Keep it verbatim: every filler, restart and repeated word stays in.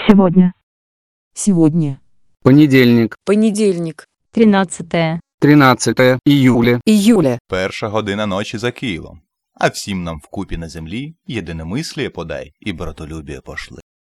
Сегодня. Сегодня. Понедельник, Понедельник. Тринадцатое. тринадцатое июля. Июля. Перша година ночі за Києвом. А всім нам вкупі на землі єдиномисліє подай і братолюбіє пошли.